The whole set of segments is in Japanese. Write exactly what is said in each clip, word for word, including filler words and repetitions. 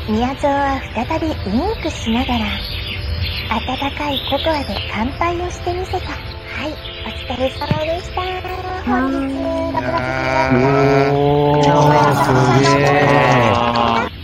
宮蔵は再びウインクしながら温かいココアで乾杯をしてみせた。はい、お疲れ様でした。本日ラブラブ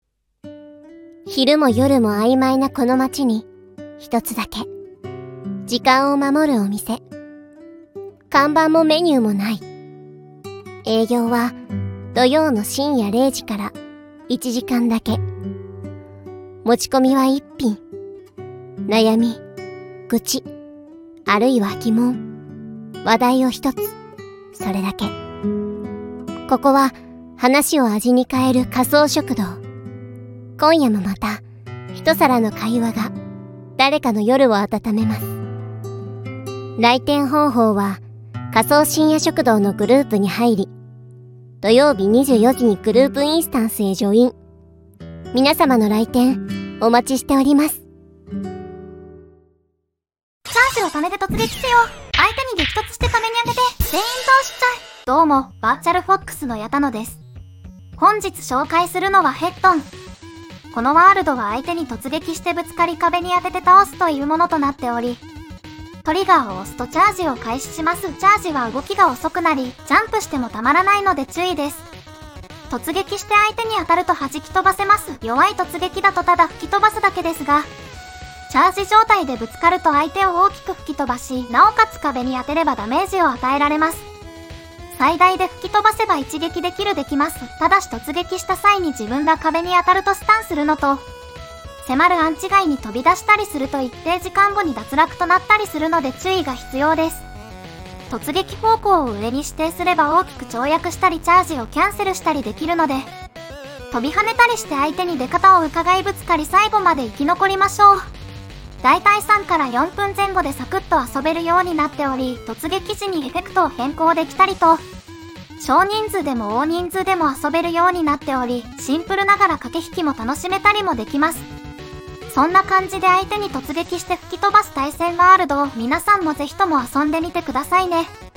昼も夜も曖昧なこの街に一つだけ時間を守るお店。看板もメニューもない。営業は土曜の深夜れいじからいちじかんだけ。持ち込みは一品。悩み、愚痴、あるいは疑問、話題を一つ。それだけ。ここは話を味に変える仮想食堂。今夜もまた一皿の会話が誰かの夜を温めます。来店方法は仮想深夜食堂のグループに入り、土曜日にじゅうよじにグループインスタンスへジョイン。皆様の来店お待ちしております。 チャージを貯めて突撃せよ。相手に激突して壁に当てて全員倒しちゃい。どうも、バーチャルフォックスの矢田野です。本日紹介するのはヘッドン。このワールドは相手に突撃してぶつかり壁に当てて倒すというものとなっており、トリガーを押すとチャージを開始します。チャージは動きが遅くなり、ジャンプしてもたまらないので注意です。突撃して相手に当たると弾き飛ばせます。弱い突撃だとただ吹き飛ばすだけですが、チャージ状態でぶつかると相手を大きく吹き飛ばし、なおかつ壁に当てればダメージを与えられます。最大で吹き飛ばせば一撃でキルできます。ただし突撃した際に自分が壁に当たるとスタンするのと、迫るアンチ外に飛び出したりすると一定時間後に脱落となったりするので注意が必要です。突撃方向を上に指定すれば大きく跳躍したりチャージをキャンセルしたりできるので、飛び跳ねたりして相手に出方を伺いぶつかり最後まで生き残りましょう。だいたいさんからよんぷんぜん後でサクッと遊べるようになっており、突撃時にエフェクトを変更できたりと、少人数でも大人数でも遊べるようになっており、シンプルながら駆け引きも楽しめたりもできます。そんな感じで相手に突撃して吹き飛ばす対戦ワールドを皆さんもぜひとも遊んでみてくださいね。